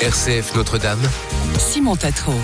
RCF Notre-Dame. Simon Tatro.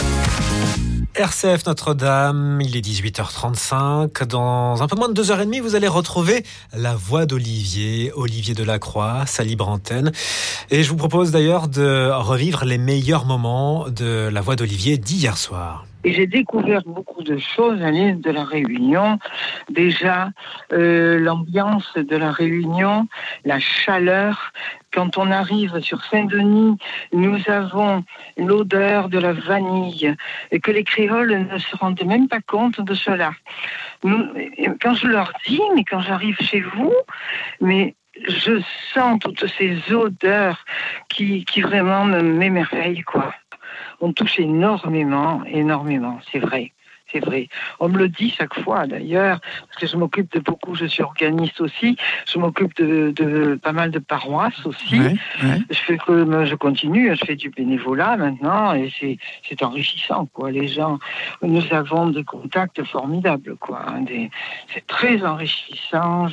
RCF Notre-Dame, il est 18h35. Dans un peu moins de 2h30, vous allez retrouver la voix d'Olivier, Olivier Delacroix, sa libre antenne. Et je vous propose d'ailleurs de revivre les meilleurs moments de la voix d'Olivier d'hier soir. Et j'ai découvert beaucoup de choses à l'île de la Réunion. Déjà, l'ambiance de la Réunion, la chaleur. Quand on arrive sur Saint-Denis, nous avons l'odeur de la vanille et que les créoles ne se rendent même pas compte de cela. Quand je leur dis, mais quand j'arrive chez vous, mais je sens toutes ces odeurs qui vraiment m'émerveillent, quoi. On touche énormément, c'est vrai. C'est vrai. On me le dit chaque fois d'ailleurs, parce que je m'occupe de beaucoup, je suis organiste aussi, je m'occupe de pas mal de paroisses aussi. Ouais. Je continue, je fais du bénévolat maintenant et c'est enrichissant, quoi. Les gens, nous avons des contacts formidables, quoi. C'est très enrichissant.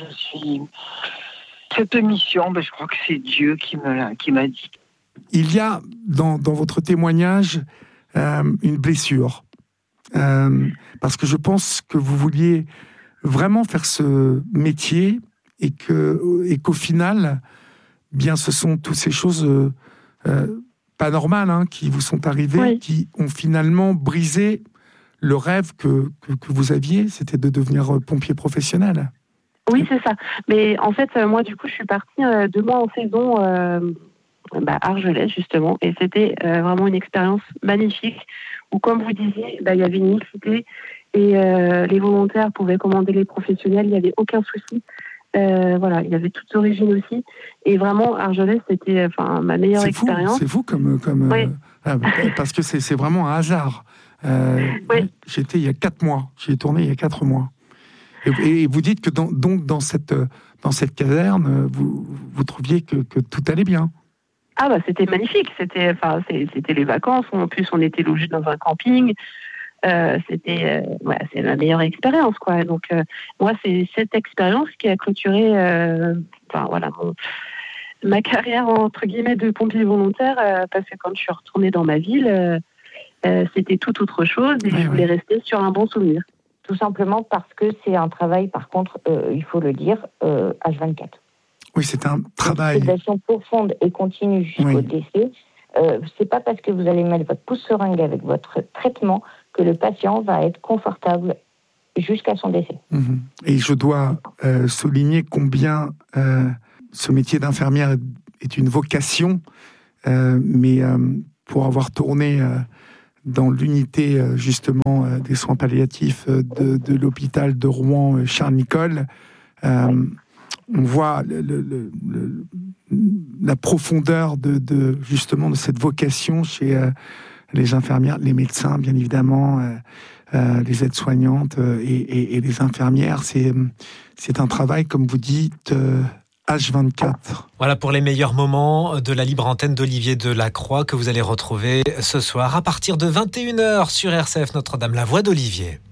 Cette mission, je crois que c'est Dieu qui m'a dit. Il y a dans votre témoignage une blessure. Parce que je pense que vous vouliez vraiment faire ce métier et qu'au final, bien, ce sont toutes ces choses pas normales qui vous sont arrivées, oui, qui ont finalement brisé le rêve que vous aviez, c'était de devenir pompier professionnel. Oui, c'est ça. Mais en fait, moi, du coup, je suis partie 2 mois en saison à Argelès, justement, et c'était vraiment une expérience magnifique où, comme vous disiez, il y avait une mixité et les volontaires pouvaient commander les professionnels, il n'y avait aucun souci. Il y avait toutes origines aussi. Et vraiment, Argelès, c'était ma meilleure expérience. C'est fou comme oui. Parce que c'est vraiment un hasard. Oui. J'étais il y a 4 mois. J'y ai tourné il y a 4 mois. Et vous dites que dans cette caserne, vous trouviez que tout allait bien. Ah c'était magnifique, c'était les vacances, en plus on était logés dans un camping, c'est la meilleure expérience, quoi. Donc moi c'est cette expérience qui a clôturé ma carrière entre guillemets de pompier volontaire, parce que quand je suis retournée dans ma ville, c'était tout autre chose et je voulais rester sur un bon souvenir. Tout simplement parce que c'est un travail, par contre, il faut le dire, H24. Oui, c'est un travail. Une sédation profonde et continue jusqu'au décès. C'est pas parce que vous allez mettre votre pouce seringue avec votre traitement que le patient va être confortable jusqu'à son décès. Mmh. Et je dois souligner combien ce métier d'infirmière est une vocation, mais pour avoir tourné dans l'unité justement des soins palliatifs de l'hôpital de Rouen Charles Nicolle, on voit la profondeur de cette vocation chez les infirmières, les médecins, bien évidemment, les aides-soignantes et les infirmières. C'est un travail, comme vous dites, H24. Voilà pour les meilleurs moments de la libre antenne d'Olivier Delacroix que vous allez retrouver ce soir à partir de 21h sur RCF Notre-Dame, la voix d'Olivier.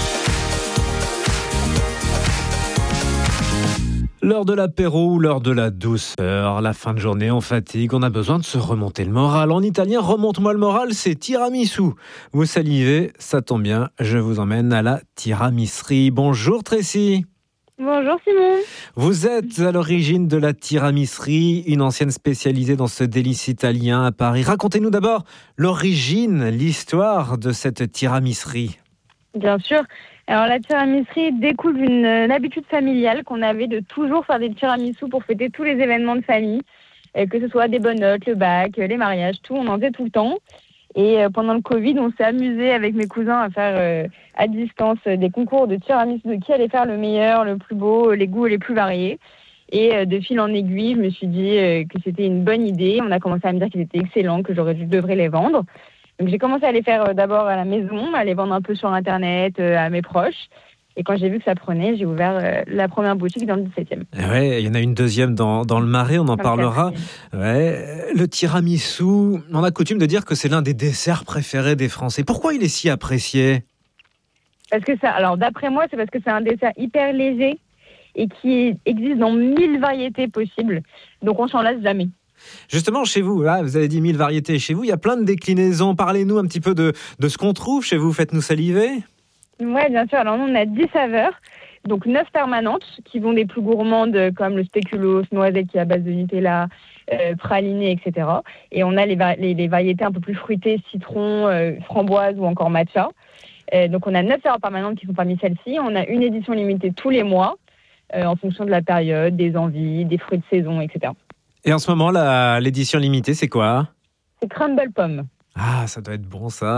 L'heure de l'apéro ou l'heure de la douceur, la fin de journée, on fatigue, on a besoin de se remonter le moral. En italien, remonte-moi le moral, c'est tiramisu. Vous salivez, ça tombe bien, je vous emmène à la tiramisserie. Bonjour Tracy. Bonjour Simon. Vous êtes à l'origine de la tiramisserie, une ancienne spécialisée dans ce délice italien à Paris. Racontez-nous d'abord l'origine, l'histoire de cette tiramisserie. Bien sûr. Alors la tiramisserie découle d'une habitude familiale qu'on avait de toujours faire des tiramisus pour fêter tous les événements de famille, que ce soit des bonnes notes, le bac, les mariages, tout, on en faisait tout le temps. Et pendant le Covid, on s'est amusé avec mes cousins à faire à distance des concours de tiramisu de qui allait faire le meilleur, le plus beau, les goûts les plus variés. Et de fil en aiguille, je me suis dit que c'était une bonne idée. On a commencé à me dire qu'ils étaient excellents, que je devrais les vendre. Donc j'ai commencé à les faire d'abord à la maison, à les vendre un peu sur Internet, à mes proches. Et quand j'ai vu que ça prenait, j'ai ouvert la première boutique dans le 17e. Ouais, il y en a une deuxième dans le Marais, on en parlera. Ouais, le tiramisu, on a coutume de dire que c'est l'un des desserts préférés des Français. Pourquoi il est si apprécié ? Parce que alors d'après moi, c'est parce que c'est un dessert hyper léger et qui existe dans 1000 variétés possibles. Donc on s'en lasse jamais. Justement, chez vous, là, vous avez dit 1000 variétés. Chez vous, il y a plein de déclinaisons. Parlez-nous un petit peu de ce qu'on trouve chez vous. Faites-nous saliver. Oui, bien sûr. Alors, nous, on a 10 saveurs. Donc 9 permanentes qui vont des plus gourmandes comme le spéculoos, noisette qui est à base de Nutella, praliné, etc. Et on a les variétés un peu plus fruitées, citron, framboise ou encore matcha. Donc on a 9 saveurs permanentes qui sont parmi celles-ci. On a une édition limitée tous les mois en fonction de la période, des envies, des fruits de saison, etc. Et en ce moment, l'édition limitée, c'est quoi ? C'est crumble pomme. Ah, ça doit être bon, ça.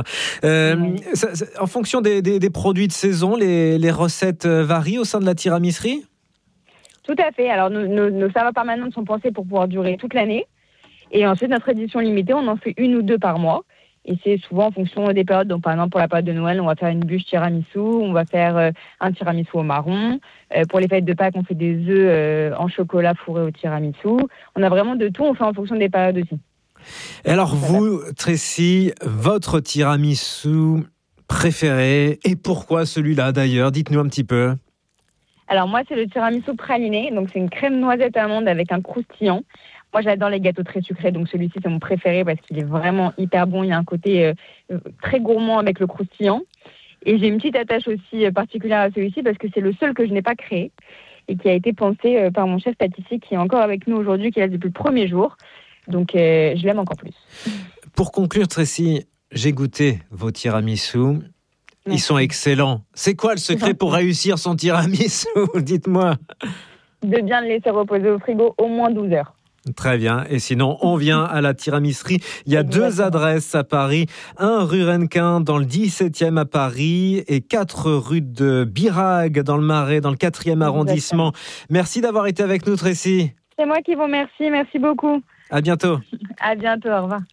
En fonction des produits de saison, les recettes varient au sein de la tiramisserie ? Tout à fait. Alors, nos saveurs permanentes sont pensées pour pouvoir durer toute l'année. Et ensuite, notre édition limitée, on en fait 1 ou 2 par mois. Et c'est souvent en fonction des périodes. Donc, par exemple, pour la période de Noël, on va faire une bûche tiramisu, on va faire un tiramisu au marron. Pour les fêtes de Pâques, on fait des œufs en chocolat fourrés au tiramisu. On a vraiment de tout, on fait en fonction des périodes aussi. Et alors vous, Tracy, votre tiramisu préféré, et pourquoi celui-là d'ailleurs ? Dites-nous un petit peu. Alors moi, c'est le tiramisu praliné, donc c'est une crème noisette amande avec un croustillant. Moi, j'adore les gâteaux très sucrés, donc celui-ci, c'est mon préféré parce qu'il est vraiment hyper bon. Il y a un côté très gourmand avec le croustillant. Et j'ai une petite attache aussi particulière à celui-ci parce que c'est le seul que je n'ai pas créé et qui a été pensé par mon chef pâtissier qui est encore avec nous aujourd'hui, qui est là depuis le premier jour. Donc, je l'aime encore plus. Pour conclure, Tracy, j'ai goûté vos tiramisu. Ils sont excellents. C'est quoi le secret pour réussir son tiramisu ? Dites-moi. De bien le laisser reposer au frigo au moins 12 heures. Très bien. Et sinon, on vient à la tiramisserie. Il y a 2 adresses à Paris. 1 rue Rennequin dans le 17e à Paris et 4 rue de Birague dans le Marais, dans le 4e arrondissement. Merci d'avoir été avec nous, Tracy. C'est moi qui vous remercie. Merci beaucoup. À bientôt. À bientôt, au revoir.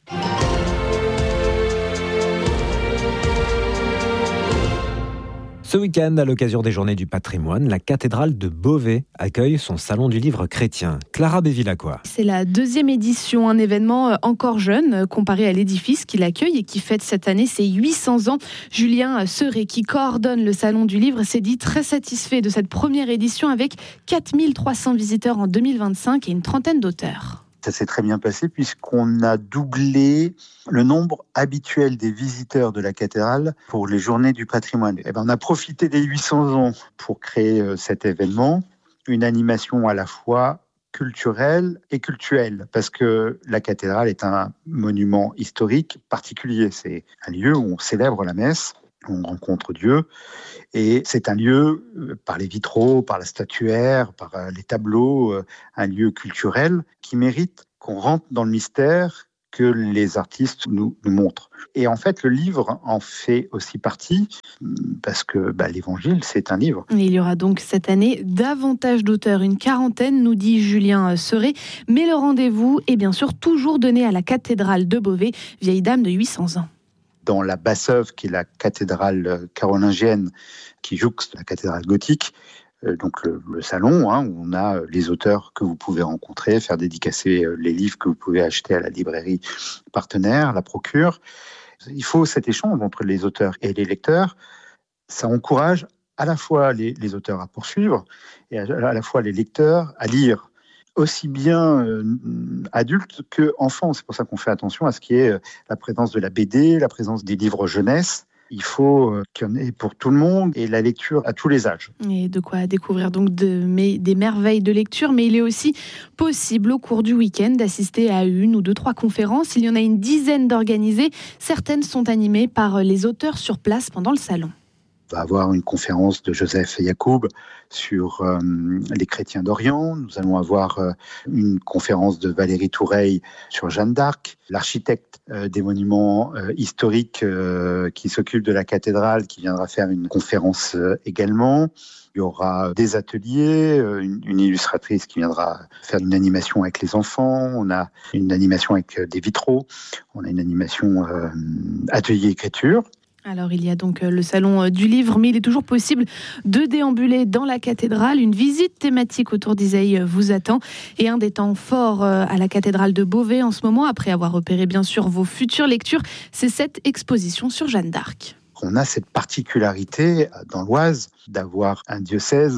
Ce week-end, à l'occasion des Journées du patrimoine, la cathédrale de Beauvais accueille son salon du livre chrétien. Clara Bévilacqua. C'est la 2e édition, un événement encore jeune comparé à l'édifice qui l'accueille et qui fête cette année ses 800 ans. Julien Serret, qui coordonne le salon du livre, s'est dit très satisfait de cette première édition avec 4300 visiteurs en 2025 et une trentaine d'auteurs. Ça s'est très bien passé puisqu'on a doublé le nombre habituel des visiteurs de la cathédrale pour les Journées du patrimoine. On a profité des 800 ans pour créer cet événement, une animation à la fois culturelle et cultuelle, parce que la cathédrale est un monument historique particulier. C'est un lieu où on célèbre la messe, on rencontre Dieu, et c'est un lieu, par les vitraux, par la statuaire, par les tableaux, un lieu culturel qui mérite qu'on rentre dans le mystère que les artistes nous montrent. Et en fait, le livre en fait aussi partie, parce que l'Évangile, c'est un livre. Et il y aura donc cette année davantage d'auteurs, une quarantaine, nous dit Julien Serret. Mais le rendez-vous est bien sûr toujours donné à la cathédrale de Beauvais, vieille dame de 800 ans. Dans la Basse-Œuvre, qui est la cathédrale carolingienne, qui jouxte la cathédrale gothique, donc le salon, où on a les auteurs que vous pouvez rencontrer, faire dédicacer les livres que vous pouvez acheter à la librairie partenaire, la Procure. Il faut cet échange entre les auteurs et les lecteurs. Ça encourage à la fois les auteurs à poursuivre et à la fois les lecteurs à lire. Aussi bien adultes qu'enfants. C'est pour ça qu'on fait attention à ce qui est la présence de la BD, la présence des livres jeunesse. Il faut qu'il y en ait pour tout le monde et la lecture à tous les âges. Et de quoi découvrir donc des merveilles de lecture, mais il est aussi possible au cours du week-end d'assister à 1 ou 2, 3 conférences. Il y en a une dizaine d'organisées. Certaines sont animées par les auteurs sur place pendant le salon. On va avoir une conférence de Joseph Yacoub sur les chrétiens d'Orient. Nous allons avoir une conférence de Valérie Toureille sur Jeanne d'Arc, l'architecte des monuments historiques qui s'occupe de la cathédrale, qui viendra faire une conférence également. Il y aura des ateliers, une illustratrice qui viendra faire une animation avec les enfants. On a une animation avec des vitraux. On a une animation atelier écriture. Alors il y a donc le salon du livre, mais il est toujours possible de déambuler dans la cathédrale. Une visite thématique autour d'Isaïe vous attend. Et un des temps forts à la cathédrale de Beauvais en ce moment, après avoir repéré bien sûr vos futures lectures, c'est cette exposition sur Jeanne d'Arc. On a cette particularité dans l'Oise d'avoir un diocèse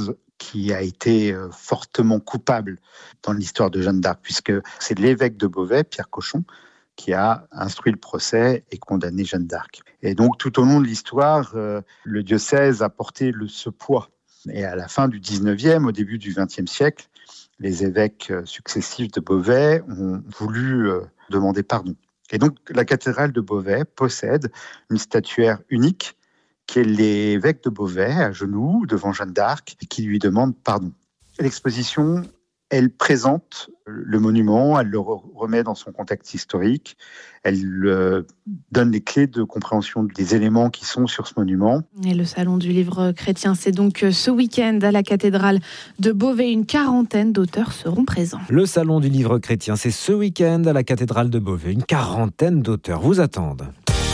qui a été fortement coupable dans l'histoire de Jeanne d'Arc, puisque c'est l'évêque de Beauvais, Pierre Cochon, qui a instruit le procès et condamné Jeanne d'Arc. Et donc, tout au long de l'histoire, le diocèse a porté ce poids. Et à la fin du 19e, au début du 20e siècle, les évêques successifs de Beauvais ont voulu demander pardon. Et donc, la cathédrale de Beauvais possède une statuaire unique qui est l'évêque de Beauvais, à genoux, devant Jeanne d'Arc, et qui lui demande pardon. L'exposition, elle présente le monument, elle le remet dans son contexte historique, elle donne les clés de compréhension des éléments qui sont sur ce monument. Et le Salon du Livre Chrétien, c'est donc ce week-end à la cathédrale de Beauvais. Une quarantaine d'auteurs seront présents. Le Salon du Livre Chrétien, c'est ce week-end à la cathédrale de Beauvais. Une quarantaine d'auteurs vous attendent.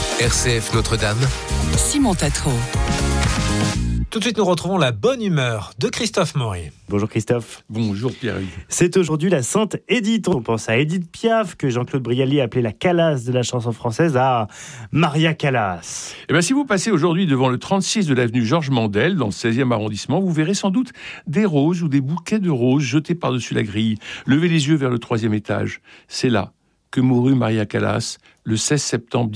RCF Notre-Dame, Simon Tatro. Tout de suite, nous retrouvons la bonne humeur de Christophe Maury. Bonjour Christophe. Bonjour Pierre. C'est aujourd'hui la Sainte Édith. On pense à Édith Piaf, que Jean-Claude Brialy appelait la Calas de la chanson française, à Maria Callas. Eh bien, si vous passez aujourd'hui devant le 36 de l'avenue Georges Mandel, dans le 16e arrondissement, vous verrez sans doute des roses ou des bouquets de roses jetés par-dessus la grille. Levez les yeux vers le 3e étage. C'est là que mourut Maria Callas le 16 septembre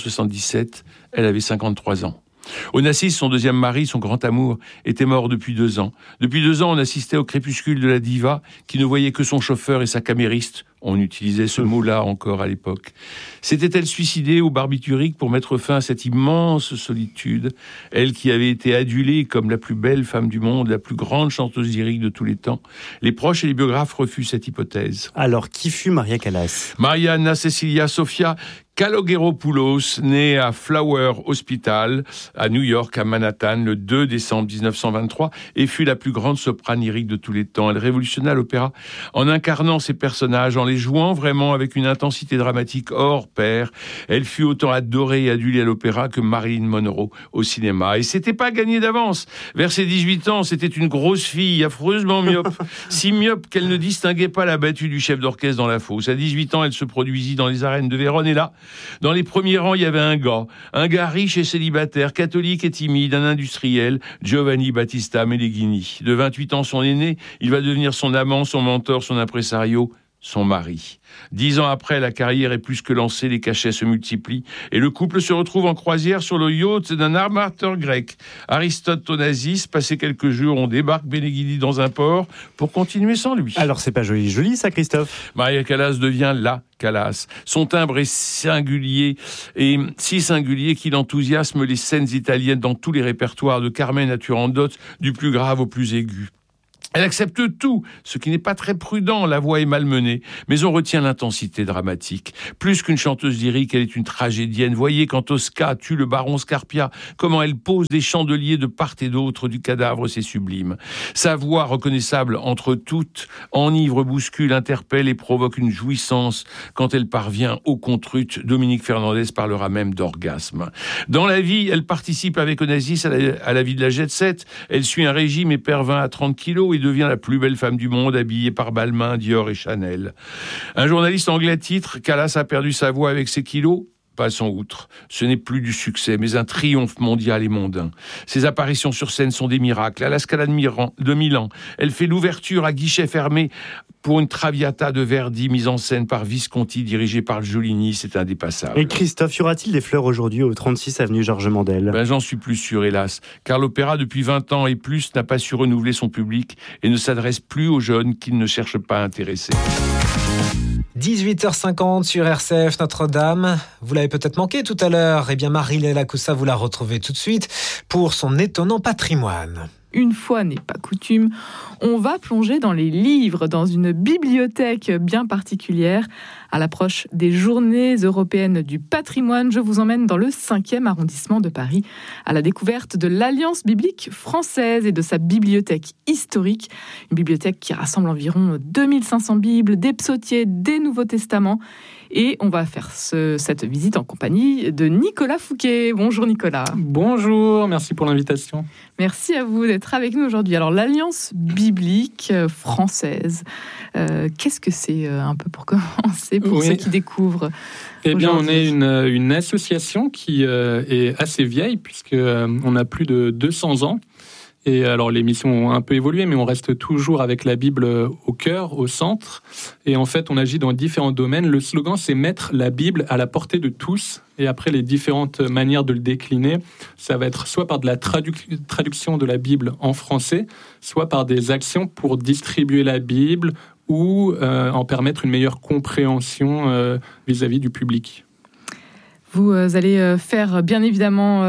1977. Elle avait 53 ans. Onassis, son deuxième mari, son grand amour, était mort depuis 2 ans. Depuis 2 ans, on assistait au crépuscule de la diva, qui ne voyait que son chauffeur et sa camériste. On utilisait ce mot-là encore à l'époque. S'était-elle suicidée au barbiturique pour mettre fin à cette immense solitude? Elle qui avait été adulée comme la plus belle femme du monde, la plus grande chanteuse lyrique de tous les temps. Les proches et les biographes refusent cette hypothèse. Alors, qui fut Maria Callas? Maria Anna Cecilia Sophia Kalogeropoulos, née à Flower Hospital, à New York, à Manhattan, le 2 décembre 1923, et fut la plus grande soprane lyrique de tous les temps. Elle révolutionna l'opéra en incarnant ses personnages, en les jouant vraiment avec une intensité dramatique hors pair. Elle fut autant adorée et adulée à l'opéra que Marilyn Monroe au cinéma. Et c'était pas gagné d'avance. Vers ses 18 ans, c'était une grosse fille, affreusement myope. Si myope qu'elle ne distinguait pas la battue du chef d'orchestre dans la fosse. À 18 ans, elle se produisit dans les arènes de Vérone, et là, dans les premiers rangs, il y avait un gars riche et célibataire, catholique et timide, un industriel, Giovanni Battista Meneghini. De 28 ans, son aîné, il va devenir son amant, son mentor, son impresario, son mari. 10 ans après, la carrière est plus que lancée, les cachets se multiplient et le couple se retrouve en croisière sur le yacht d'un armateur grec. Aristote Onassis, passé quelques jours, on débarque Meneghini dans un port pour continuer sans lui. Alors c'est pas joli ça, Christophe? Maria Callas devient la Callas. Son timbre est singulier, et si singulier qu'il enthousiasme les scènes italiennes dans tous les répertoires, de Carmen à Turandot, du plus grave au plus aigu. Elle accepte tout, ce qui n'est pas très prudent, la voix est malmenée, mais on retient l'intensité dramatique. Plus qu'une chanteuse lyrique, elle est une tragédienne. Voyez quand Tosca tue le baron Scarpia, comment elle pose des chandeliers de part et d'autre du cadavre, c'est sublime. Sa voix, reconnaissable entre toutes, enivre, bouscule, interpelle et provoque une jouissance. Quand elle parvient au contrut, Dominique Fernandez parlera même d'orgasme. Dans la vie, elle participe avec Onassis à la vie de la jet set. Elle suit un régime et perd 20 à 30 kilos et devient la plus belle femme du monde, habillée par Balmain, Dior et Chanel. Un journaliste anglais titre « Callas a perdu sa voix avec ses kilos ». Passons outre. Ce n'est plus du succès, mais un triomphe mondial et mondain. Ses apparitions sur scène sont des miracles. À la Scala de Milan, elle fait l'ouverture à guichet fermé pour une Traviata de Verdi, mise en scène par Visconti, dirigée par Giulini. C'est indépassable. Et Christophe, y aura-t-il des fleurs aujourd'hui au 36 avenue Georges Mandel? J'en suis plus sûr, hélas. Car l'opéra, depuis 20 ans et plus, n'a pas su renouveler son public et ne s'adresse plus aux jeunes qu'il ne cherche pas à intéresser. 18h50 sur RCF Notre-Dame. Vous l'avez peut-être manqué tout à l'heure. Eh bien, Marie-Léla Coussa, vous la retrouvez tout de suite pour son étonnant patrimoine. Une fois n'est pas coutume, on va plonger dans les livres, dans une bibliothèque bien particulière. À l'approche des Journées européennes du patrimoine, je vous emmène dans le 5e arrondissement de Paris, à la découverte de l'Alliance biblique française et de sa bibliothèque historique. Une bibliothèque qui rassemble environ 2500 Bibles, des psautiers, des Nouveaux Testaments. Et on va faire cette visite en compagnie de Nicolas Fouquet. Bonjour Nicolas. Bonjour, merci pour l'invitation. Merci à vous d'être avec nous aujourd'hui. Alors l'Alliance biblique française, qu'est-ce que c'est un peu pour commencer, pour ceux qui découvrent? Eh bien, on est une association qui est assez vieille, puisqu'on a plus de 200 ans. Et alors les missions ont un peu évolué, mais on reste toujours avec la Bible au cœur, au centre. Et en fait, on agit dans différents domaines. Le slogan, c'est mettre la Bible à la portée de tous. Et après, les différentes manières de le décliner, ça va être soit par de la traduction de la Bible en français, soit par des actions pour distribuer la Bible ou en permettre une meilleure compréhension vis-à-vis du public. Vous allez faire bien évidemment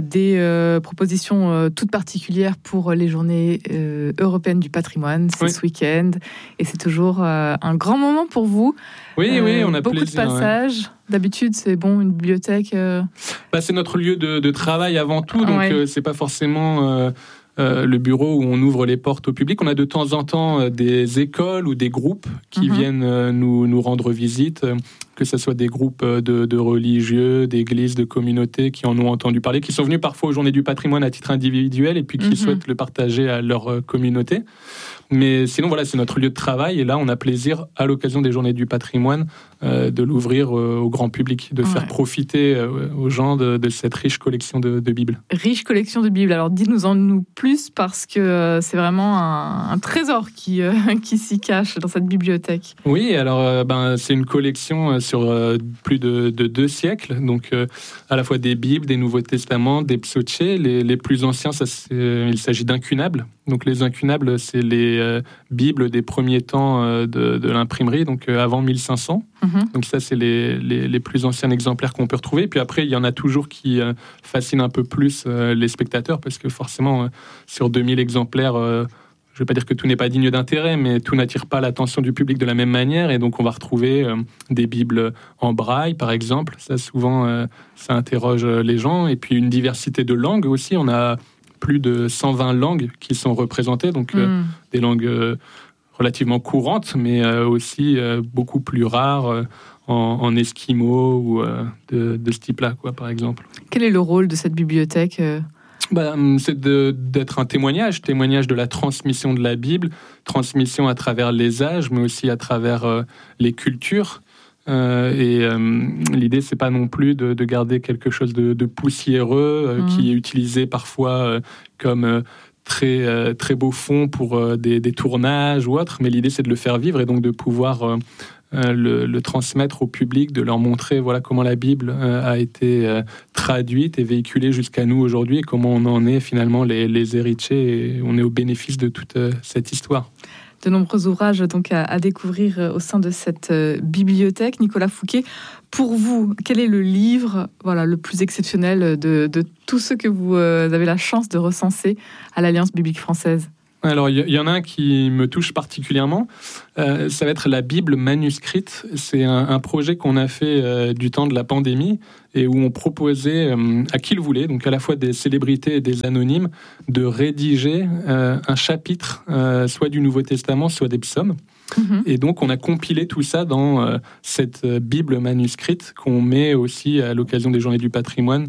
des propositions toutes particulières pour les journées européennes du patrimoine, c'est ce week-end, et c'est toujours un grand moment pour vous. Oui, on a beaucoup plaisir, de passages. Ouais. D'habitude, c'est une bibliothèque. C'est notre lieu de travail avant tout, donc c'est pas forcément le bureau où on ouvre les portes au public. On a de temps en temps des écoles ou des groupes qui viennent nous rendre visite, que ce soit des groupes de religieux, d'églises, de communautés qui en ont entendu parler, qui sont venus parfois aux Journées du patrimoine à titre individuel et puis qui souhaitent le partager à leur communauté. Mais sinon, c'est notre lieu de travail. Et là, on a plaisir, à l'occasion des Journées du patrimoine, de l'ouvrir au grand public, de faire profiter aux gens de cette riche collection de Bibles. Riche collection de Bibles. Alors, dites-nous plus, parce que c'est vraiment un trésor qui s'y cache dans cette bibliothèque. Oui, alors, c'est une collection sur plus de 2 siècles. Donc, à la fois des Bibles, des Nouveaux Testaments, des psautiers. Les plus anciens, il s'agit d'incunables. Donc, les incunables, c'est les Bibles des premiers temps de l'imprimerie, donc avant 1500. Donc ça, c'est les plus anciens exemplaires qu'on peut retrouver. Puis après, il y en a toujours qui fascinent un peu plus les spectateurs, parce que forcément, sur 2000 exemplaires, je ne vais pas dire que tout n'est pas digne d'intérêt, mais tout n'attire pas l'attention du public de la même manière. Et donc, on va retrouver des Bibles en braille, par exemple. Ça, souvent, ça interroge les gens. Et puis, une diversité de langues aussi. On a plus de 120 langues qui sont représentées, donc des langues relativement courantes, mais aussi beaucoup plus rares en esquimau ou de ce type-là, par exemple. Quel est le rôle de cette bibliothèque ? C'est d'être un témoignage de la transmission de la Bible, transmission à travers les âges, mais aussi à travers les cultures. L'idée, c'est pas non plus de garder quelque chose de poussiéreux qui est utilisé parfois comme très beau fond pour des tournages ou autre, mais l'idée, c'est de le faire vivre et donc de pouvoir le transmettre au public, de leur montrer comment la Bible a été traduite et véhiculée jusqu'à nous aujourd'hui et comment on en est finalement les héritiers et on est au bénéfice de toute cette histoire. De nombreux ouvrages donc à découvrir au sein de cette bibliothèque. Nicolas Fouquet, pour vous, quel est le livre le plus exceptionnel de tous ceux que vous avez la chance de recenser à l'Alliance biblique française ? Alors, il y en a un qui me touche particulièrement. Ça va être la Bible manuscrite. C'est un projet qu'on a fait du temps de la pandémie et où on proposait à qui le voulait, donc à la fois des célébrités et des anonymes, de rédiger un chapitre, soit du Nouveau Testament, soit des psaumes. Et donc, on a compilé tout ça dans cette Bible manuscrite qu'on met aussi à l'occasion des Journées du patrimoine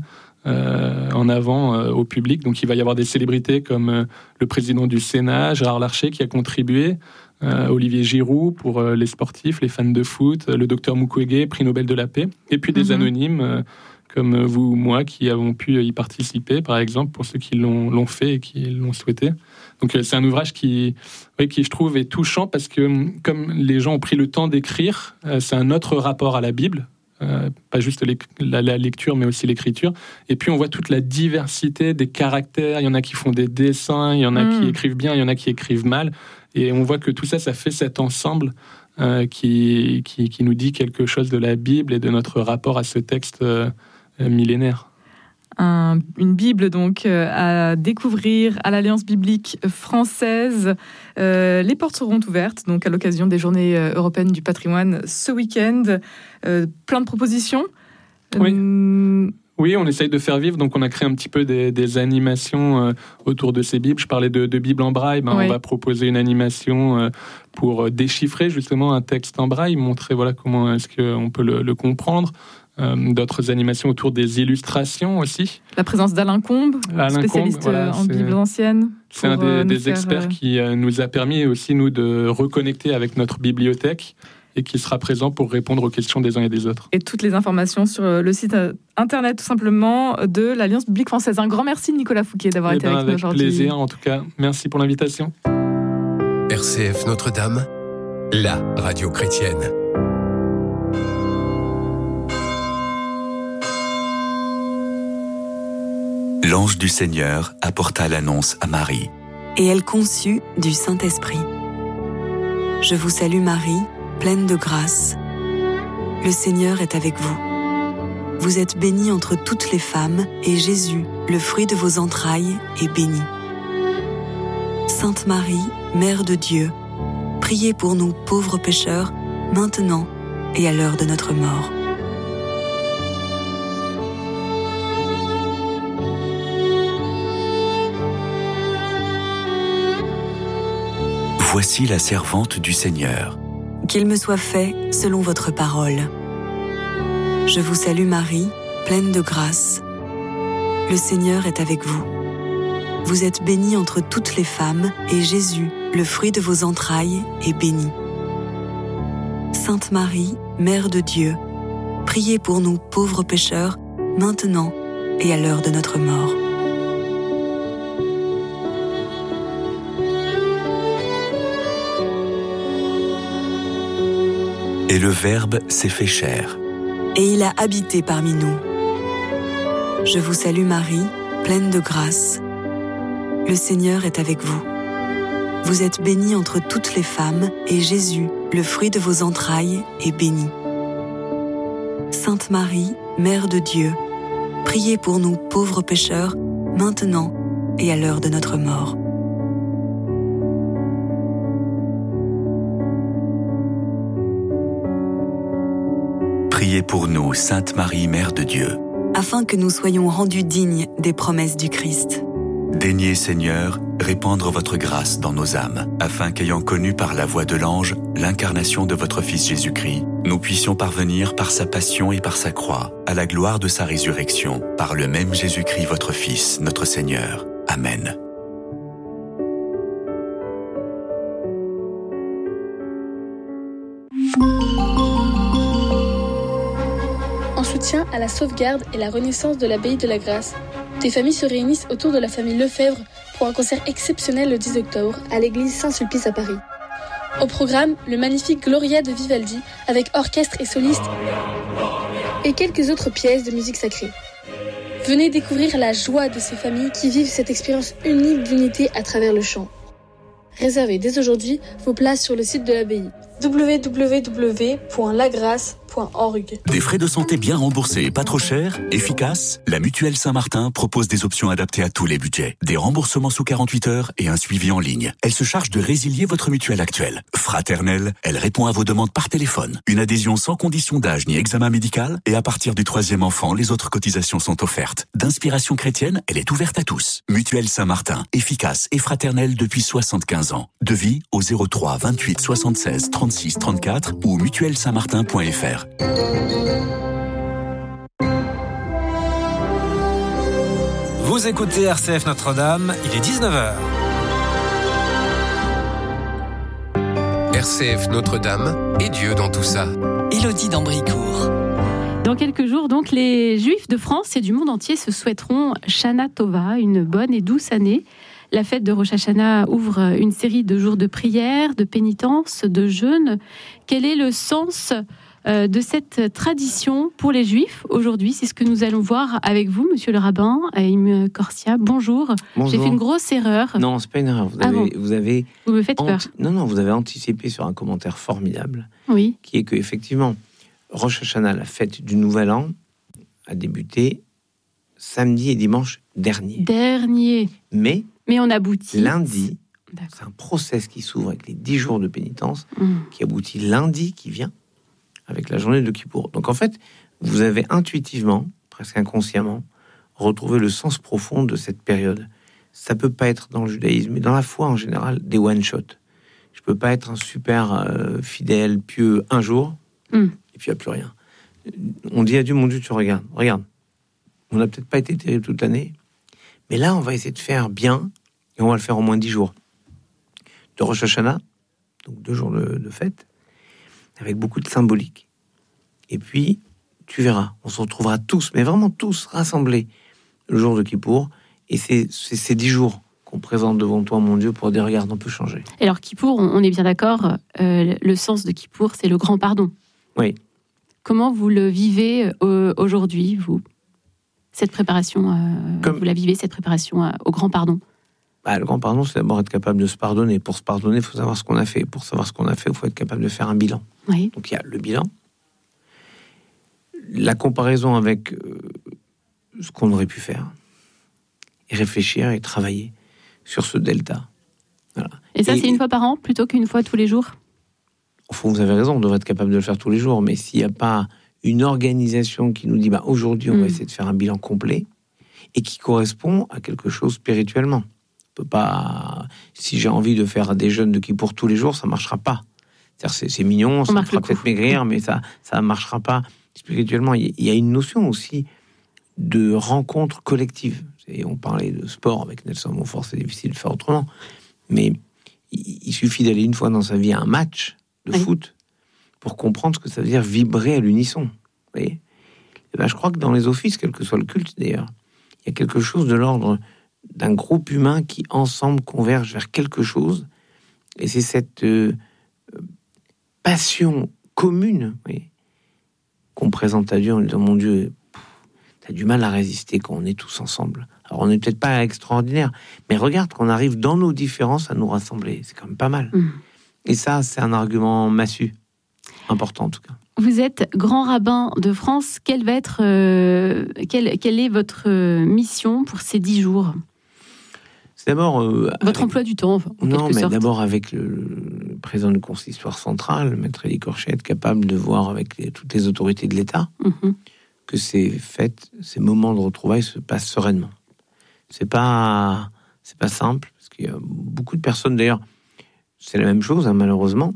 en avant au public. Donc il va y avoir des célébrités comme le président du Sénat, Gérard Larcher, qui a contribué, Olivier Giroud pour les sportifs, les fans de foot, le docteur Mukwege, prix Nobel de la paix, et puis des anonymes comme vous ou moi qui avons pu y participer, par exemple, pour ceux qui l'ont fait et qui l'ont souhaité. Donc c'est un ouvrage qui je trouve est touchant parce que comme les gens ont pris le temps d'écrire, c'est un autre rapport à la Bible. Pas juste la lecture, mais aussi l'écriture. Et puis, on voit toute la diversité des caractères. Il y en a qui font des dessins, il y en a qui écrivent bien, il y en a qui écrivent mal. Et on voit que tout ça, ça fait cet ensemble qui nous dit quelque chose de la Bible et de notre rapport à ce texte millénaire. Une Bible donc à découvrir à l'Alliance biblique française. Les portes seront ouvertes donc à l'occasion des Journées européennes du patrimoine ce week-end. Plein de propositions. Oui, on essaye de faire vivre, donc on a créé un petit peu des animations autour de ces Bibles. Je parlais de Bible en braille, on va proposer une animation pour déchiffrer justement un texte en braille, montrer comment est-ce qu'on peut le comprendre. D'autres animations autour des illustrations aussi. La présence d'Alain Combe, spécialiste en Bible ancienne. C'est un des experts qui nous a permis aussi, nous, de reconnecter avec notre bibliothèque et qui sera présent pour répondre aux questions des uns et des autres. Et toutes les informations sur le site internet tout simplement de l'Alliance biblique française. Un grand merci Nicolas Fouquet d'avoir été avec nous aujourd'hui. Avec plaisir en tout cas. Merci pour l'invitation. RCF Notre-Dame, la radio chrétienne. L'ange du Seigneur apporta l'annonce à Marie. Et elle conçut du Saint-Esprit. Je vous salue Marie, pleine de grâce. Le Seigneur est avec vous. Vous êtes bénie entre toutes les femmes, et Jésus, le fruit de vos entrailles, est béni. Sainte Marie, Mère de Dieu, priez pour nous pauvres pécheurs, maintenant et à l'heure de notre mort. Voici la servante du Seigneur. Qu'il me soit fait selon votre parole. Je vous salue Marie, pleine de grâce. Le Seigneur est avec vous. Vous êtes bénie entre toutes les femmes, et Jésus, le fruit de vos entrailles, est béni. Sainte Marie, Mère de Dieu, priez pour nous pauvres pécheurs, maintenant et à l'heure de notre mort. Et le Verbe s'est fait chair. Et il a habité parmi nous. Je vous salue Marie, pleine de grâce. Le Seigneur est avec vous. Vous êtes bénie entre toutes les femmes, et Jésus, le fruit de vos entrailles, est béni. Sainte Marie, Mère de Dieu, priez pour nous pauvres pécheurs, maintenant et à l'heure de notre mort. Priez pour nous, Sainte Marie, Mère de Dieu, afin que nous soyons rendus dignes des promesses du Christ. Daignez, Seigneur, répandre votre grâce dans nos âmes, afin qu'ayant connu par la voix de l'ange l'incarnation de votre Fils Jésus-Christ, nous puissions parvenir par sa passion et par sa croix à la gloire de sa résurrection, par le même Jésus-Christ, votre Fils, notre Seigneur. Amen. En soutien à la sauvegarde et la renaissance de l'abbaye de la Grâce, des familles se réunissent autour de la famille Lefebvre pour un concert exceptionnel le 10 octobre à l'église Saint-Sulpice à Paris. Au programme, le magnifique Gloria de Vivaldi avec orchestre et soliste et quelques autres pièces de musique sacrée. Venez découvrir la joie de ces familles qui vivent cette expérience unique d'unité à travers le chant. Réservez dès aujourd'hui vos places sur le site de l'abbaye www.lagrace.org. Des frais de santé bien remboursés et pas trop chers, efficaces, la Mutuelle Saint-Martin propose des options adaptées à tous les budgets. Des remboursements sous 48 heures et un suivi en ligne. Elle se charge de résilier votre mutuelle actuelle. Fraternelle, elle répond à vos demandes par téléphone. Une adhésion sans condition d'âge ni examen médical, et à partir du 3e enfant, les autres cotisations sont offertes. D'inspiration chrétienne, elle est ouverte à tous. Mutuelle Saint-Martin, efficace et fraternelle depuis 75 ans. Devis au 03 28 76 36 34 ou mutuellesaintmartin.fr. Vous écoutez RCF Notre-Dame, il est 19h. RCF Notre-Dame et Dieu dans tout ça. Élodie d'Ambricourt. Dans quelques jours, donc, les Juifs de France et du monde entier se souhaiteront Shana Tova, une bonne et douce année. La fête de Rosh Hashanah ouvre une série de jours de prière, de pénitence, de jeûne. Quel est le sens de cette tradition pour les Juifs aujourd'hui? C'est ce que nous allons voir avec vous, monsieur le rabbin, Haïm Korsia. Bonjour. J'ai fait une grosse erreur. Non, c'est pas une erreur. Vous me faites peur. Non, vous avez anticipé sur un commentaire formidable. Oui. Qui est que, effectivement, Rosh Hashanah, la fête du Nouvel An, a débuté samedi et dimanche dernier. Mais on aboutit. Lundi, c'est un process qui s'ouvre avec les 10 jours de pénitence, qui aboutit lundi, qui vient avec la journée de Kippour. Donc en fait, vous avez intuitivement, presque inconsciemment, retrouvé le sens profond de cette période. Ça peut pas être dans le judaïsme, mais dans la foi en général, des one-shot. Je peux pas être un super fidèle, pieux un jour, et puis il n'y a plus rien. On dit à Dieu, mon Dieu, tu regarde. On n'a peut-être pas été terrible toute l'année, mais là, on va essayer de faire bien, et on va le faire en moins 10 jours. De Rosh Hashanah, donc 2 jours de fête, avec beaucoup de symbolique. Et puis, tu verras, on se retrouvera tous, mais vraiment tous, rassemblés le jour de Kippour. Et c'est ces 10 jours qu'on présente devant toi, mon Dieu, pour dire, regarde, on peut changer. Et alors, Kippour, on est bien d'accord, le sens de Kippour, c'est le grand pardon. Oui. Comment vous le vivez aujourd'hui, vous, cette préparation, vous la vivez, cette préparation au grand pardon? Le grand pardon, c'est d'abord être capable de se pardonner. Pour se pardonner, il faut savoir ce qu'on a fait. Pour savoir ce qu'on a fait, il faut être capable de faire un bilan. Oui. Donc, il y a le bilan. La comparaison avec ce qu'on aurait pu faire. Et réfléchir et travailler sur ce delta. Voilà. Et ça, c'est une fois par an, plutôt qu'une fois tous les jours? Au fond, vous avez raison, on devrait être capable de le faire tous les jours. Mais s'il n'y a pas une organisation qui nous dit, aujourd'hui, on va essayer de faire un bilan complet et qui correspond à quelque chose spirituellement. On peut pas... Si j'ai envie de faire des jeûnes de Kippour tous les jours, ça ne marchera pas. C'est mignon, ça me fera peut-être maigrir, mais ça ne marchera pas spirituellement. Il y a une notion aussi de rencontre collective. Et on parlait de sport avec Nelson Montfort, c'est difficile de faire autrement. Mais il suffit d'aller une fois dans sa vie à un match de foot pour comprendre ce que ça veut dire vibrer à l'unisson. Vous voyez ? Je crois que dans les offices, quel que soit le culte d'ailleurs, il y a quelque chose de l'ordre d'un groupe humain qui ensemble converge vers quelque chose. Et c'est cette passion commune qu'on présente à Dieu en disant, mon Dieu, t'as du mal à résister quand on est tous ensemble. Alors on n'est peut-être pas extraordinaire, mais regarde qu'on arrive dans nos différences à nous rassembler. C'est quand même pas mal. Et ça, c'est un argument massu, important en tout cas. Vous êtes grand rabbin de France. Quelle est votre mission pour ces 10 jours? C'est d'abord... votre emploi du temps, en non, mais sorte. D'abord avec le président du consistoire central, Maître Élie Corchet, être capable de voir avec toutes les autorités de l'État que ces fêtes, ces moments de retrouvailles se passent sereinement. C'est pas simple, parce qu'il y a beaucoup de personnes, d'ailleurs, c'est la même chose, malheureusement,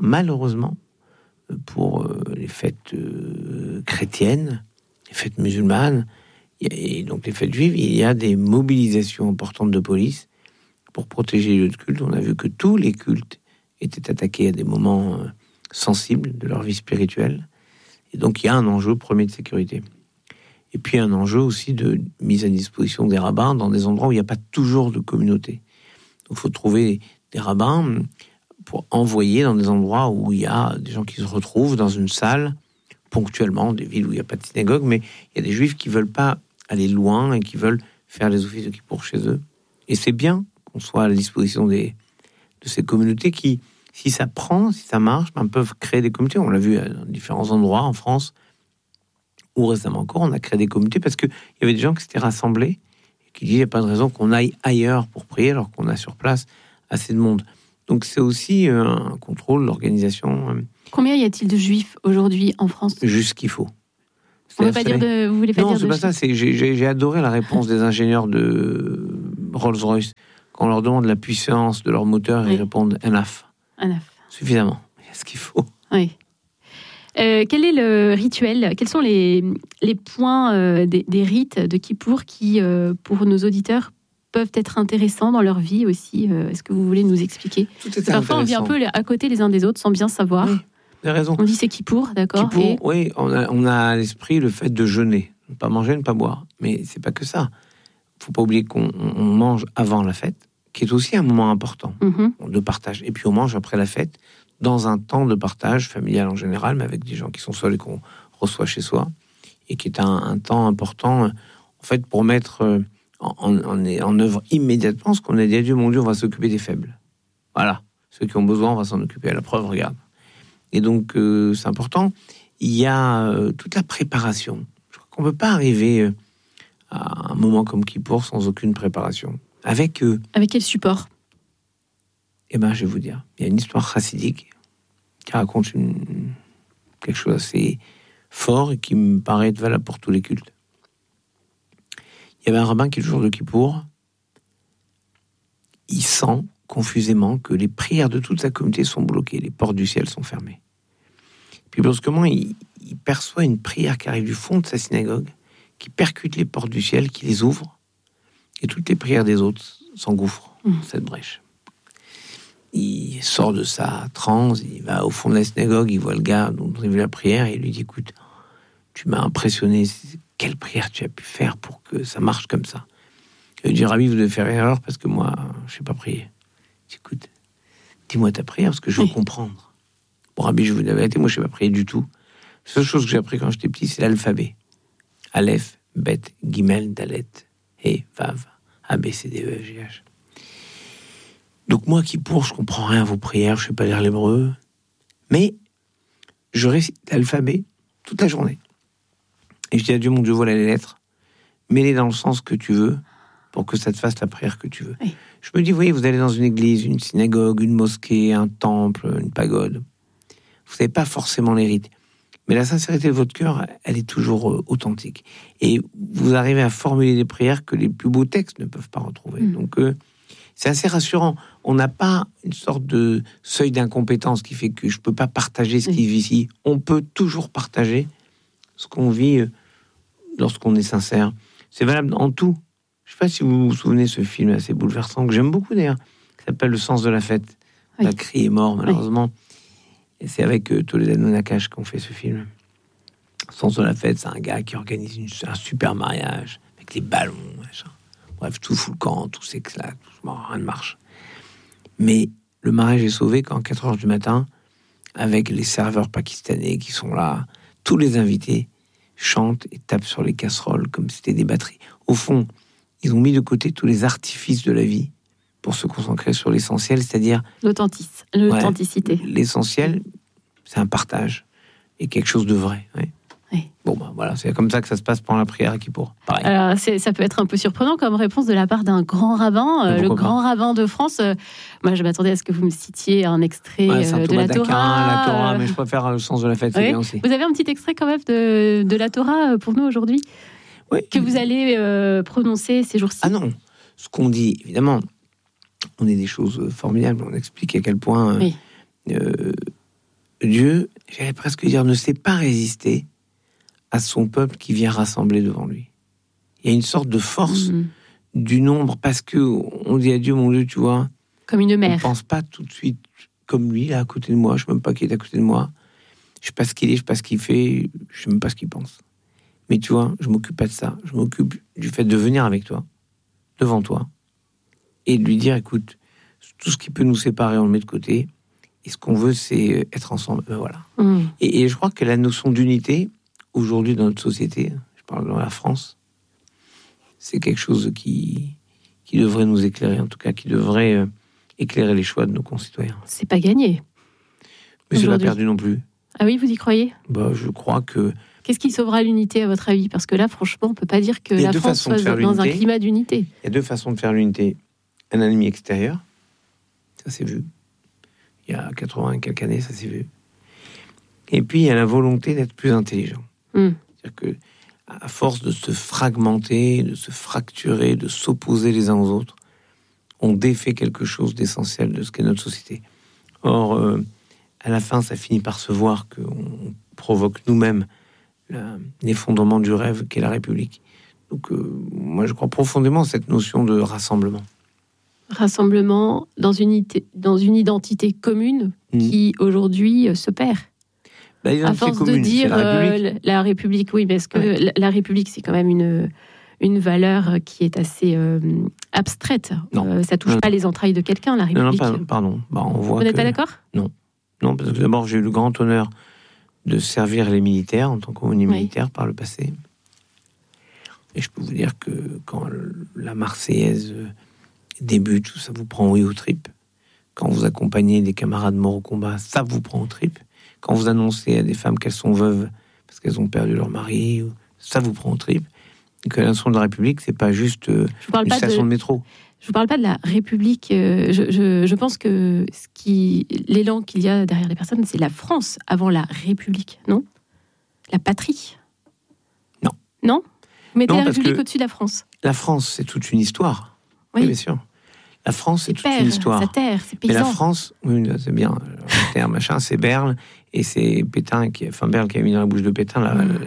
pour les fêtes chrétiennes, les fêtes musulmanes, et donc les fêtes juives, il y a des mobilisations importantes de police pour protéger les lieux de culte. On a vu que tous les cultes étaient attaqués à des moments sensibles de leur vie spirituelle, et donc il y a un enjeu premier de sécurité. Et puis un enjeu aussi de mise à disposition des rabbins dans des endroits où il n'y a pas toujours de communauté. Donc il faut trouver des rabbins pour envoyer dans des endroits où il y a des gens qui se retrouvent dans une salle, ponctuellement, des villes où il n'y a pas de synagogue, mais il y a des juifs qui ne veulent pas aller loin et qui veulent faire les offices de Kippour chez eux. Et c'est bien qu'on soit à la disposition de ces communautés qui, si ça prend, si ça marche, peuvent créer des communautés. On l'a vu à différents endroits en France, ou récemment encore, on a créé des communautés parce qu'il y avait des gens qui s'étaient rassemblés et qui disaient, il n'y a pas de raison qu'on aille ailleurs pour prier alors qu'on a sur place assez de monde. Donc c'est aussi un contrôle, l'organisation. Combien y a-t-il de juifs aujourd'hui en France? Juste ce qu'il faut. Vous voulez pas dire de... Vous voulez pas non, dire c'est de... pas ça. J'ai adoré la réponse des ingénieurs de Rolls-Royce. Quand on leur demande la puissance de leur moteur, ils répondent enough. Suffisamment. Il y a ce qu'il faut. Oui. Quel est le rituel? Quels sont les points des rites de Kippour qui, pour nos auditeurs, peuvent être intéressants dans leur vie aussi? Est-ce que vous voulez nous expliquer? Parfois, on vit un peu à côté les uns des autres sans bien savoir. Oui, vous avez raison. On dit c'est Kippour, d'accord. Kippour, oui, on a à l'esprit le fait de jeûner. Ne pas manger, ne pas boire. Mais c'est pas que ça. Il ne faut pas oublier qu'on mange avant la fête, qui est aussi un moment important de partage. Et puis on mange après la fête, dans un temps de partage familial en général, mais avec des gens qui sont seuls et qu'on reçoit chez soi, et qui est un temps important, en fait, pour mettre en œuvre immédiatement ce qu'on a dit à Dieu. Mon Dieu, on va s'occuper des faibles. Voilà. Ceux qui ont besoin, on va s'en occuper. À la preuve, regarde. Et donc, c'est important. Il y a toute la préparation. Je crois qu'on ne peut pas arriver à un moment comme Kippour sans aucune préparation. Avec quel support? Eh bien, je vais vous dire. Il y a une histoire chassidique qui raconte quelque chose d'assez fort et qui me paraît être valable pour tous les cultes. Il y avait un rabbin qui, le jour de Kippour, il sent confusément que les prières de toute sa communauté sont bloquées, les portes du ciel sont fermées. Puis brusquement, il perçoit une prière qui arrive du fond de sa synagogue, qui percute les portes du ciel, qui les ouvre, et toutes les prières des autres s'engouffrent dans cette brèche. il sort de sa transe, il va au fond de la synagogue, il voit le gars dont on a vu la prière, et il lui dit, écoute, tu m'as impressionné, quelle prière tu as pu faire pour que ça marche comme ça? Il dit, Rabbi, vous devez faire erreur parce que moi, je ne sais pas prier. Je dis, écoute, dis-moi ta prière parce que je veux comprendre. Bon, Rabbi, je vous dis la vérité, moi, je ne sais pas prier du tout. La seule chose que j'ai appris quand j'étais petit, c'est l'alphabet. Aleph, Bet, Gimel, Dalet, He, Vav, A, B, C, D, E, F, G, H. Donc moi, je comprends rien à vos prières, je ne sais pas lire l'hébreu, mais je récite l'alphabet toute la journée. Et je dis à Dieu, mon Dieu, voilà les lettres, mets-les dans le sens que tu veux, pour que ça te fasse la prière que tu veux. Oui. Je me dis, vous voyez, vous allez dans une église, une synagogue, une mosquée, un temple, une pagode. Vous n'avez pas forcément les rites. Mais la sincérité de votre cœur, elle est toujours authentique. Et vous arrivez à formuler des prières que les plus beaux textes ne peuvent pas retrouver. Donc, c'est assez rassurant. On n'a pas une sorte de seuil d'incompétence qui fait que je ne peux pas partager ce qui vit ici. On peut toujours partager ce qu'on vit lorsqu'on est sincère. C'est valable en tout. Je ne sais pas si vous vous souvenez de ce film assez bouleversant, que j'aime beaucoup d'ailleurs, qui s'appelle Le sens de la fête. Macri est mort, malheureusement. Et c'est avec Toledano Nakache qu'on fait ce film. Le sens de la fête, c'est un gars qui organise un super mariage, avec des ballons, machin. Bref, tout fout le camp, tout s'éclate, rien ne marche. Mais le mariage est sauvé quand, à 4h du matin, avec les serveurs pakistanais qui sont là, tous les invités chantent et tapent sur les casseroles comme si c'était des batteries. Au fond, ils ont mis de côté tous les artifices de la vie pour se concentrer sur l'essentiel, c'est-à-dire... L'authenticité. Ouais, l'essentiel, c'est un partage et quelque chose de vrai. Ouais. Oui. Bon, voilà, c'est comme ça que ça se passe pendant la prière à Kippour. Pareil. Alors, ça peut être un peu surprenant comme réponse de la part d'un grand rabbin, le grand rabbin de France. Moi, je m'attendais à ce que vous me citiez un extrait de la Torah. Mais je préfère le sens de la fête, c'est bien aussi. Vous avez un petit extrait quand même de la Torah pour nous aujourd'hui, que vous allez prononcer ces jours-ci? Ah non, ce qu'on dit, évidemment, on est des choses formidables, on explique à quel point Dieu, j'allais presque dire, ne sait pas résister à son peuple qui vient rassembler devant lui. Il y a une sorte de force du nombre, parce que on dit à Dieu, mon Dieu, tu vois, comme une mère. On ne pense pas tout de suite comme lui, là, à côté de moi, je ne sais même pas qui est à côté de moi, je ne sais pas ce qu'il est, je ne sais pas ce qu'il fait, je ne sais même pas ce qu'il pense. Mais tu vois, je ne m'occupe pas de ça, je m'occupe du fait de venir avec toi, devant toi, et de lui dire, écoute, tout ce qui peut nous séparer, on le met de côté, et ce qu'on veut, c'est être ensemble. Ben voilà. Et je crois que la notion d'unité, aujourd'hui dans notre société, je parle dans la France, c'est quelque chose qui devrait nous éclairer, en tout cas, qui devrait éclairer les choix de nos concitoyens. C'est pas gagné. Mais c'est pas perdu non plus. Ah oui, vous y croyez? Je crois que... Qu'est-ce qui sauvera l'unité, à votre avis? Parce que là, franchement, on peut pas dire que la France soit dans un climat d'unité. Il y a deux façons de faire l'unité. Un ennemi extérieur, ça s'est vu. Il y a 80 et quelques années, ça s'est vu. Et puis, il y a la volonté d'être plus intelligent. C'est-à-dire que, à force de se fragmenter, de se fracturer, de s'opposer les uns aux autres, on défait quelque chose d'essentiel de ce qu'est notre société. Or, à la fin, ça finit par se voir qu'on provoque nous-mêmes l'effondrement du rêve qu'est la République. Donc, moi, je crois profondément à cette notion de rassemblement. Rassemblement dans une identité commune qui, aujourd'hui, se perd. À force de dire la République, oui, parce que la République, c'est quand même une valeur qui est assez abstraite. Ça touche pas les entrailles de quelqu'un, la République. Non, pardon. On voit Vous n'êtes pas d'accord? Non, parce que d'abord, j'ai eu le grand honneur de servir les militaires en tant qu'aumônier militaire par le passé. Et je peux vous dire que quand la Marseillaise débute, ça vous prend aux tripes. Quand vous accompagnez des camarades morts au combat, ça vous prend aux tripes. Quand vous annoncez à des femmes qu'elles sont veuves parce qu'elles ont perdu leur mari, ça vous prend aux tripes. Et que la nation de la République, c'est pas juste une station de métro. Je vous parle pas de la République. Je pense que l'élan qu'il y a derrière les personnes, c'est la France avant la République, non? La patrie. Non? Vous mettez la République au-dessus de la France. La France, c'est toute une histoire. Oui, bien sûr. La France, c'est toute une histoire. Sa terre, c'est paysan. Mais la France, oui, c'est bien. La terre, machin, c'est Berle, et c'est Pétain Berle qui a mis dans la bouche de Pétain,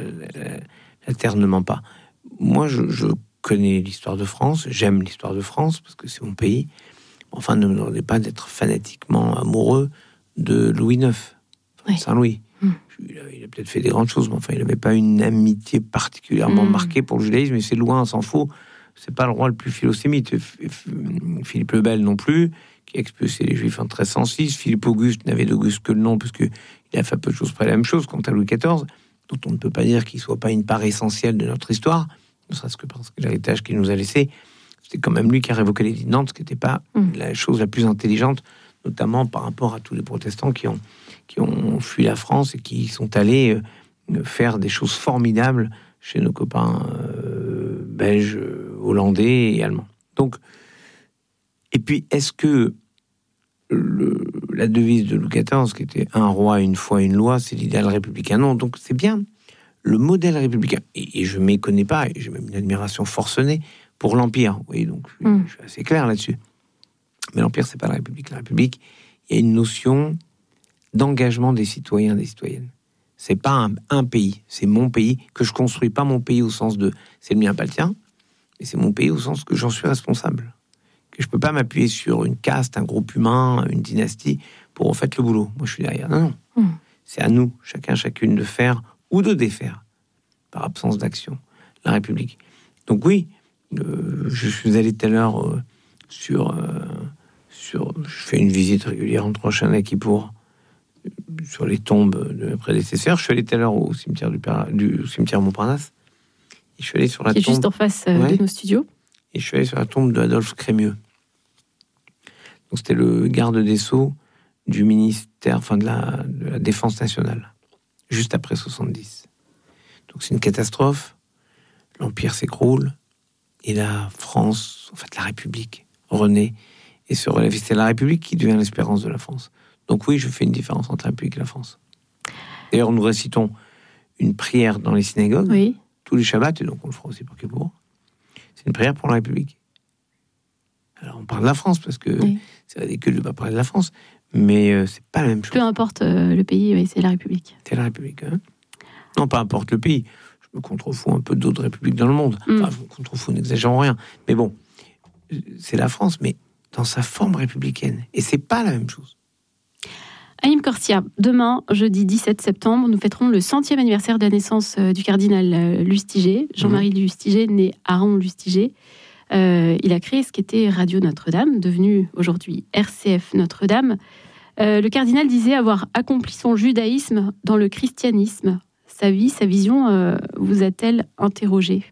la terre ne ment pas. Moi, je connais l'histoire de France, j'aime l'histoire de France, parce que c'est mon pays, Enfin, ne me demandez pas d'être fanatiquement amoureux de Louis IX, Saint-Louis. Il a peut-être fait des grandes choses, mais enfin, il n'avait pas une amitié particulièrement marquée pour le judaïsme, et c'est loin, on s'en fout. C'est pas le roi le plus philosémite. Philippe le Bel non plus, qui a expulsé les Juifs en 1306. Philippe Auguste n'avait d'Auguste que le nom, parce qu'il a fait à peu de choses près la même chose. Quant à Louis XIV, dont on ne peut pas dire qu'il soit pas une part essentielle de notre histoire, ne serait-ce que parce que l'héritage qu'il nous a laissé, c'est quand même lui qui a révoqué l'édit de Nantes, ce qui n'était pas la chose la plus intelligente, notamment par rapport à tous les protestants qui ont fui la France et qui sont allés faire des choses formidables chez nos copains belges, hollandais et allemands. Donc, et puis, est-ce que la devise de Louis XIV, qui était un roi, une foi, une loi, c'est l'idéal républicain? Non, donc c'est bien le modèle républicain. Et je ne m'y connais pas, et j'ai même une admiration forcenée pour l'Empire. Oui, donc je suis assez clair là-dessus. Mais l'Empire, c'est pas la République. La République, il y a une notion d'engagement des citoyens et des citoyennes. C'est pas un pays, c'est mon pays, que je construis pas mon pays au sens de c'est le mien, pas le tien, mais c'est mon pays au sens que j'en suis responsable. Que je peux pas m'appuyer sur une caste, un groupe humain, une dynastie pour en fait le boulot. Moi, je suis derrière. Non. C'est à nous, chacune, de faire ou de défaire, par absence d'action, la République. Donc oui, je suis allé tout à l'heure je fais une visite régulière entre Rosh et Kippour sur les tombes de mes prédécesseurs. Je suis allé tout à l'heure au cimetière du cimetière Montparnasse. Et je suis allé sur la tombe... juste en face de nos studios. Et je suis allé sur la tombe d'Adolphe Crémieux. Donc c'était le garde des Sceaux du ministère, de la Défense nationale, juste après 70. Donc c'est une catastrophe. L'Empire s'écroule. Et la France, en fait la République, renaît et se relève. C'est la République qui devient l'espérance de la France. Donc oui, je fais une différence entre la République et la France. D'ailleurs, nous récitons une prière dans les synagogues, tous les Shabbats, et donc on le fera aussi pour Kippour. C'est une prière pour la République. Alors on parle de la France, parce que c'est ridicule de ne pas parler de la France, mais c'est pas la même chose. Peu importe le pays, c'est la République. C'est la République, hein. Non, peu importe le pays. Je me contrefous un peu d'autres républiques dans le monde. Enfin, je me contrefous, n'exagérons rien. Mais bon, c'est la France, mais dans sa forme républicaine. Et c'est pas la même chose. Haïm Corsia, demain, jeudi 17 septembre, nous fêterons le 100e anniversaire de la naissance du cardinal Lustiger, Jean-Marie Lustiger, né Aaron Lustiger. Il a créé ce qu'était Radio Notre-Dame, devenu aujourd'hui RCF Notre-Dame. Le cardinal disait avoir accompli son judaïsme dans le christianisme. Sa vie, sa vision, vous a-t-elle interrogé?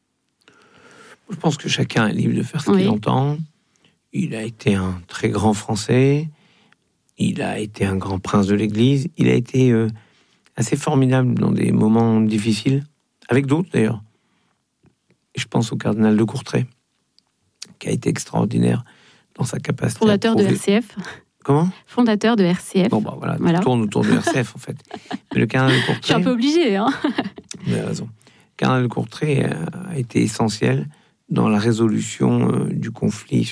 Je pense que chacun est libre de faire ce qu'il entend. Il a été un très grand Français. Il a été un grand prince de l'Église. Il a été assez formidable dans des moments difficiles, avec d'autres d'ailleurs. Et je pense au cardinal de Courtrai, qui a été extraordinaire dans sa capacité. Fondateur de RCF. Comment? Fondateur de RCF. Bon, voilà. Tourne autour de RCF, en fait. Mais le cardinal de Courtrai... Je suis un peu obligé, hein. Vous avez raison. Le cardinal de Courtrai a été essentiel dans la résolution du conflit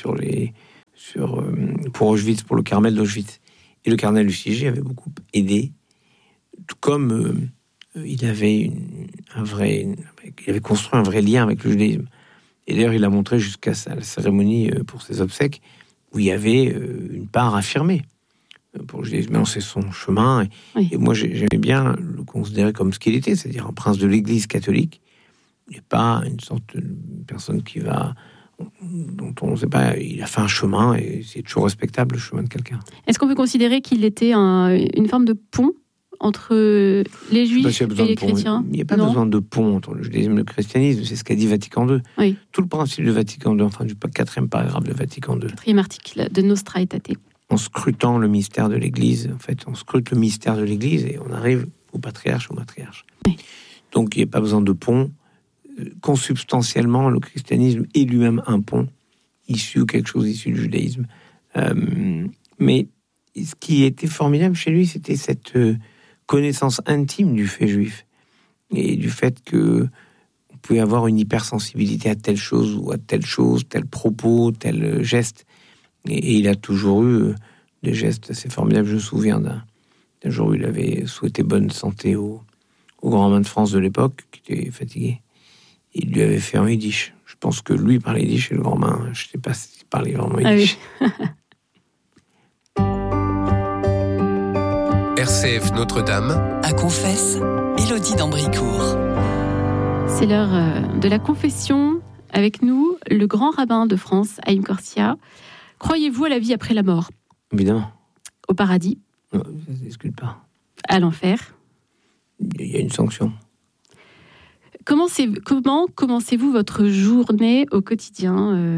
pour Auschwitz, pour le Carmel d'Auschwitz. Et le cardinal Lustiger avait beaucoup aidé, tout comme il avait construit un vrai lien avec le judaïsme. Et d'ailleurs, il a montré jusqu'à la cérémonie pour ses obsèques, où il y avait une part affirmée pour le judaïsme. Non, c'est son chemin. Et moi, j'aimais bien le considérer comme ce qu'il était, c'est-à-dire un prince de l'Église catholique. Il n'est pas une sorte de personne dont on ne sait pas, il a fait un chemin et c'est toujours respectable, le chemin de quelqu'un. Est-ce qu'on peut considérer qu'il était une forme de pont entre les juifs et les chrétiens? Il n'y a pas besoin de pont entre le judaïsme et le christianisme, c'est ce qu'a dit Vatican II. Oui. Tout le principe de Vatican II, enfin du 4e paragraphe de Vatican II. 4e article de Nostra Aetate. En scrutant le mystère de l'Église, en fait, on scrute le mystère de l'Église et on arrive au patriarche, au matriarche. Oui. Donc il n'y a pas besoin de pont. Consubstantiellement, le christianisme est lui-même un pont issu quelque chose issu du judaïsme. Mais ce qui était formidable chez lui, c'était cette connaissance intime du fait juif et du fait que on pouvait avoir une hypersensibilité à telle chose ou à telle chose, tel propos, tel geste. Et il a toujours eu des gestes assez formidables. Je me souviens d'un jour où il avait souhaité bonne santé au grand main de France de l'époque, qui était fatigué. Il lui avait fait en yiddish. Je pense que lui parlait yiddish et le grand main, je ne sais pas s'il parlait vraiment yiddish. Ah oui. RCF Notre-Dame. À Confesse, Élodie d'Ambricourt. C'est l'heure de la confession. Avec nous, le grand rabbin de France, Haïm Korsia. Croyez-vous à la vie après la mort ? Évidemment. Au paradis ? Non, je ne discute pas. À l'enfer ? Il y a une sanction. Comment commencez-vous votre journée au quotidien ?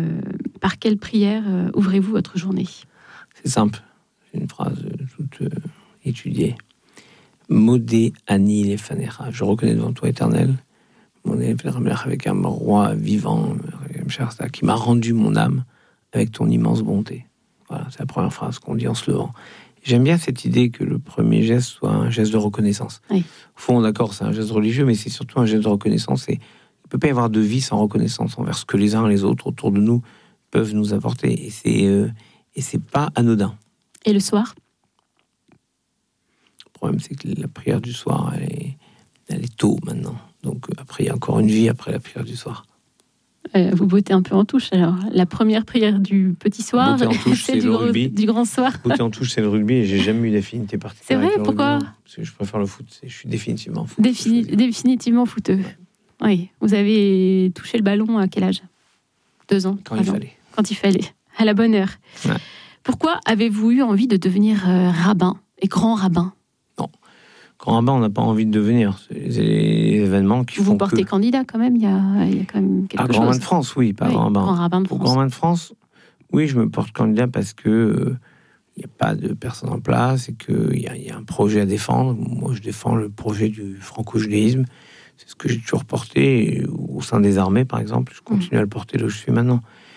Par quelle prière ouvrez-vous votre journée ? C'est simple. C'est une phrase toute étudiée. Modé Ani Lefanecha. Je reconnais devant toi, Éternel, avec un roi vivant, qui m'a rendu mon âme avec ton immense bonté. Voilà, c'est la première phrase qu'on dit en se levant. J'aime bien cette idée que le premier geste soit un geste de reconnaissance. Oui. Au fond, d'accord, c'est un geste religieux, mais c'est surtout un geste de reconnaissance. Et il ne peut pas y avoir de vie sans reconnaissance envers ce que les uns et les autres autour de nous peuvent nous apporter. Et c'est pas anodin. Et le soir ? Le problème, c'est que la prière du soir, elle est tôt maintenant. Donc après, il y a encore une vie après la prière du soir. Vous bottez un peu en touche, alors. La première prière du petit soir, c'est du grand soir. Botter en touche, c'est le rugby, et j'ai jamais eu d'affinité particulière. C'est vrai, pourquoi ? Parce que je préfère le foot, je suis définitivement foot. Définitivement footeux. Oui, vous avez touché le ballon à quel âge ? 2 ans ? Quand il fallait. Quand il fallait, à la bonne heure. Ouais. Pourquoi avez-vous eu envie de devenir rabbin et grand rabbin ? Grand rabbin, on n'a pas envie de devenir. C'est les événements qui font que... Vous portez candidat quand même, il y a quand même quelque chose. Grand rabbin de France, oui, pas grand rabbin. Grand rabbin de France. Grand rabbin de France, oui, je me porte candidat parce que il n'y a pas de personne en place et qu'il y a un projet à défendre. Moi, je défends le projet du franco-judaïsme. C'est ce que j'ai toujours porté au sein des armées, par exemple. Je continue à le porter là où je suis maintenant.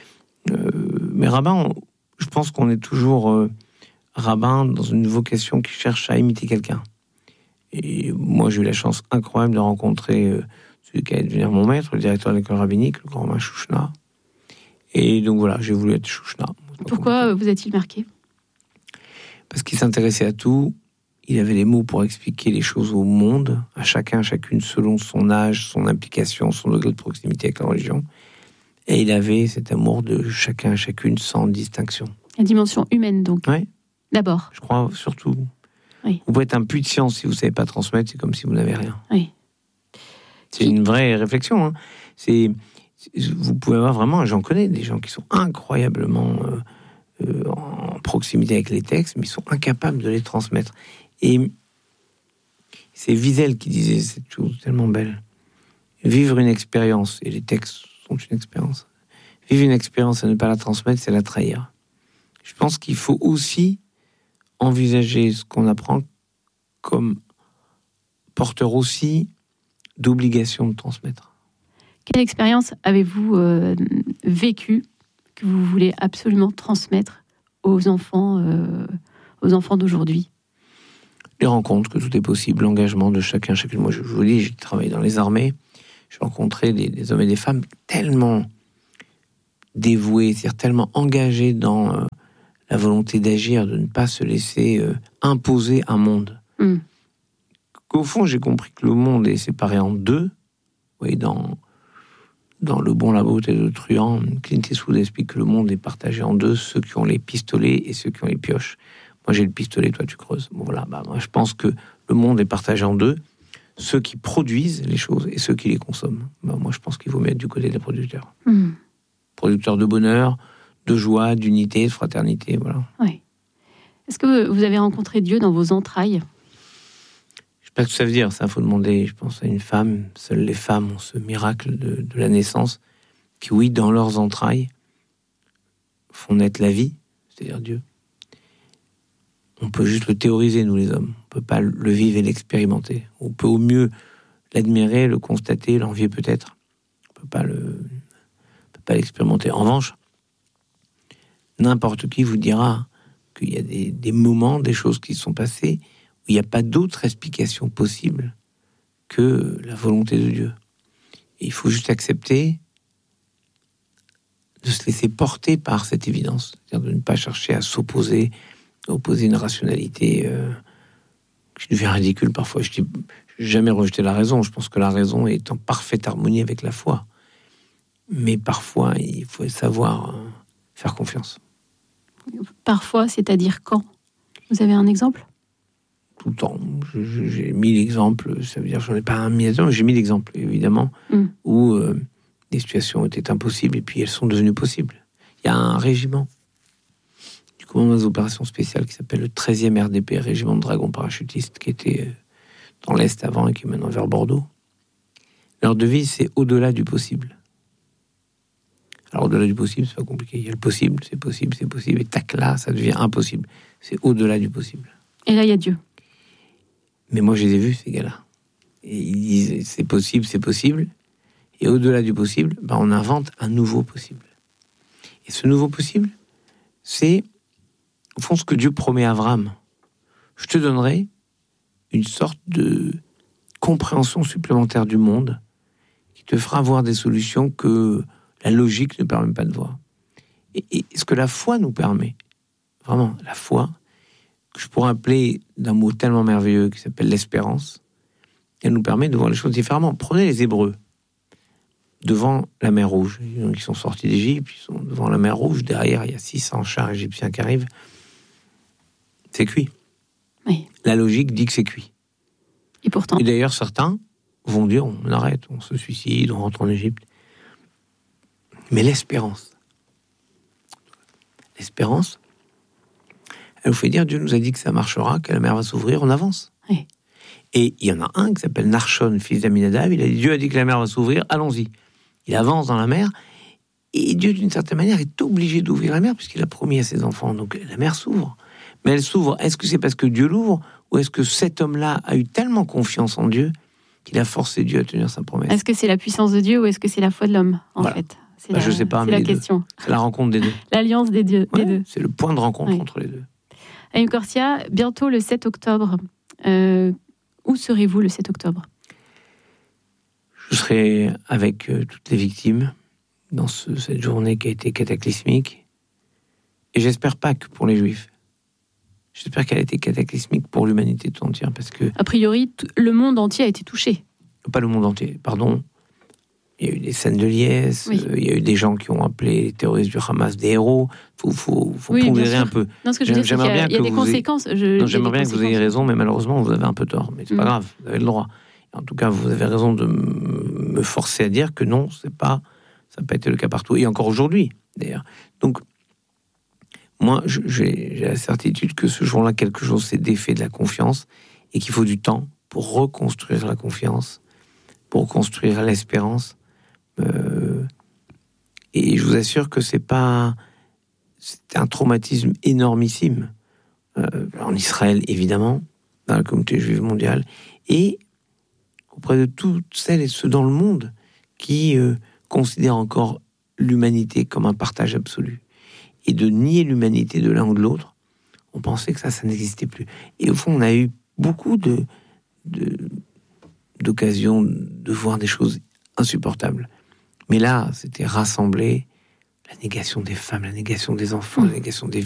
Mais rabbin, je pense qu'on est toujours rabbin dans une vocation qui cherche à imiter quelqu'un. Et moi, j'ai eu la chance incroyable de rencontrer celui qui allait devenir mon maître, le directeur de l'école rabbinique, le grand rabbin Chouchna. Et donc voilà, j'ai voulu être Chouchna. Pourquoi vous a-t-il marqué ? Parce qu'il s'intéressait à tout. Il avait les mots pour expliquer les choses au monde, à chacun, chacune, selon son âge, son implication, son degré de proximité avec la religion. Et il avait cet amour de chacun, chacune, sans distinction. La dimension humaine, donc. Oui. D'abord. Je crois surtout. Oui. Vous pouvez être un puits de science si vous ne savez pas transmettre, c'est comme si vous n'avez rien. Oui. C'est une vraie réflexion. Hein. Vous pouvez avoir vraiment, j'en connais des gens qui sont incroyablement en proximité avec les textes, mais ils sont incapables de les transmettre. Et c'est Wiesel qui disait cette chose tellement belle. Vivre une expérience, et les textes sont une expérience. Vivre une expérience et ne pas la transmettre, c'est la trahir. Je pense qu'il faut aussi envisager ce qu'on apprend comme porteur aussi d'obligation de transmettre. Quelle expérience avez-vous vécue que vous voulez absolument transmettre aux enfants d'aujourd'hui ? Les rencontres, que tout est possible, l'engagement de chacun, chacune. Moi, je vous dis, j'ai travaillé dans les armées, j'ai rencontré des hommes et des femmes tellement dévoués, c'est-à-dire tellement engagés dans la volonté d'agir, de ne pas se laisser imposer un monde. Qu'au fond, j'ai compris que le monde est séparé en deux. Vous voyez, dans Le Bon, la beauté de Truand, Clint Eastwood explique que le monde est partagé en deux, ceux qui ont les pistolets et ceux qui ont les pioches. Moi, j'ai le pistolet, toi, tu creuses. Bon, voilà, moi, je pense que le monde est partagé en deux, ceux qui produisent les choses et ceux qui les consomment. Moi, je pense qu'il faut mettre du côté des producteurs. Producteurs de bonheur, de joie, d'unité, de fraternité, voilà. Oui. Est-ce que vous avez rencontré Dieu dans vos entrailles ? Je sais pas ce que ça veut dire, ça, faut demander, je pense, à une femme. Seules les femmes ont ce miracle de la naissance, qui, oui, dans leurs entrailles, font naître la vie, c'est-à-dire Dieu. On peut juste le théoriser, nous, les hommes. On peut pas le vivre et l'expérimenter. On peut au mieux l'admirer, le constater, l'envier peut-être. On peut pas l'expérimenter. En revanche, n'importe qui vous dira qu'il y a des moments, des choses qui se sont passées où il n'y a pas d'autre explication possible que la volonté de Dieu. Et il faut juste accepter de se laisser porter par cette évidence. C'est-à-dire de ne pas chercher à opposer une rationalité qui devient ridicule parfois. Je n'ai jamais rejeté la raison. Je pense que la raison est en parfaite harmonie avec la foi. Mais parfois, il faut savoir faire confiance. Parfois, c'est-à-dire quand ? Vous avez un exemple ? tout le temps. J'ai mis l'exemple, ça veut dire que j'en ai pas un mis à temps, mais j'ai mis l'exemple, évidemment, où des situations étaient impossibles et puis elles sont devenues possibles. Il y a un régiment du commandement des opérations spéciales qui s'appelle le 13e RDP, régiment de dragons parachutistes, qui était dans l'Est avant et qui est maintenant vers Bordeaux. Leur devise, c'est au-delà du possible. Alors, au-delà du possible, c'est pas compliqué. Il y a le possible, et tac, là, ça devient impossible. C'est au-delà du possible. Et là, il y a Dieu. Mais moi, je les ai vus, ces gars-là. Et ils disent, c'est possible. Et au-delà du possible, on invente un nouveau possible. Et ce nouveau possible, c'est, au fond, ce que Dieu promet à Abraham. Je te donnerai une sorte de compréhension supplémentaire du monde qui te fera voir des solutions que la logique ne permet pas de voir. Et ce que la foi nous permet, vraiment, la foi, que je pourrais appeler d'un mot tellement merveilleux qui s'appelle l'espérance, elle nous permet de voir les choses différemment. Prenez les Hébreux, devant la mer Rouge. Ils sont sortis d'Égypte, ils sont devant la mer Rouge, derrière il y a 600 chars égyptiens qui arrivent. C'est cuit. Oui. La logique dit que c'est cuit. Et pourtant. Et d'ailleurs, certains vont dire, on arrête, on se suicide, on rentre en Égypte. Mais l'espérance, elle vous fait dire, Dieu nous a dit que ça marchera, que la mer va s'ouvrir, on avance. Oui. Et il y en a un qui s'appelle Narshon, fils d'Aminadab, il a dit, Dieu a dit que la mer va s'ouvrir, allons-y. Il avance dans la mer, et Dieu, d'une certaine manière, est obligé d'ouvrir la mer, puisqu'il a promis à ses enfants, donc la mer s'ouvre. Mais elle s'ouvre, est-ce que c'est parce que Dieu l'ouvre, ou est-ce que cet homme-là a eu tellement confiance en Dieu, qu'il a forcé Dieu à tenir sa promesse? Est-ce que c'est la puissance de Dieu, ou est-ce que c'est la foi de l'homme, en fait? Je ne sais pas, c'est mais la question. C'est la rencontre des deux. L'alliance des deux. C'est le point de rencontre entre les deux. Haïm Corsia, bientôt le 7 octobre. Où serez-vous le 7 octobre? Je serai avec toutes les victimes dans cette journée qui a été cataclysmique. Et j'espère pas que pour les Juifs. J'espère qu'elle a été cataclysmique pour l'humanité tout entière. Parce que, a priori, le monde entier a été touché. Pas le monde entier, pardon. Il y a eu des scènes de liesse, il y a eu des gens qui ont appelé les terroristes du Hamas des héros. Faut pondérer un peu. Non, ce que je veux dire, c'est qu'il y a des conséquences. J'aimerais bien que vous ayez raison, mais malheureusement, vous avez un peu tort. Mais c'est pas grave, vous avez le droit. En tout cas, vous avez raison de me forcer à dire que non, ça n'a pas été le cas partout. Et encore aujourd'hui, d'ailleurs. Donc, moi, j'ai la certitude que ce jour-là, quelque chose s'est défait de la confiance et qu'il faut du temps pour reconstruire la confiance, pour construire l'espérance. Et je vous assure que c'est un traumatisme énormissime en Israël, évidemment, dans la communauté juive mondiale, et auprès de toutes celles et ceux dans le monde qui considèrent encore l'humanité comme un partage absolu. Et de nier l'humanité de l'un ou de l'autre, on pensait que ça n'existait plus. Et au fond, on a eu beaucoup d'occasions de voir des choses insupportables. Mais là, c'était rassembler la négation des femmes, la négation des enfants, la négation des